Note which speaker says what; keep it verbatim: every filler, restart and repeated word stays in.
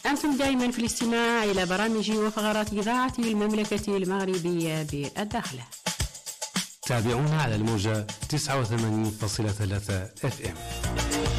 Speaker 1: أنتم دائما في الاستماع إلى برامج وفقرات إذاعة المملكة المغربية بالداخلة.
Speaker 2: تابعونا على الموجة تسعة وثمانين فاصلة ثلاثة اف ام.